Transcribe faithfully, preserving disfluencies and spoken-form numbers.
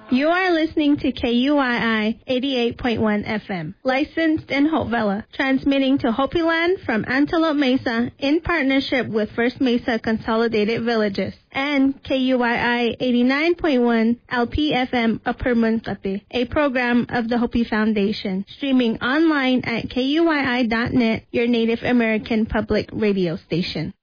You are listening to K U I I eighty-eight point one F M, licensed in Hope Villa, transmitting to Hopi Land from Antelope Mesa in partnership with First Mesa Consolidated Villages, and K U I I eighty-nine point one L P F M Upper Munkapi, a program of the Hopi Foundation, streaming online at K U I I dot net, your Native American public radio station.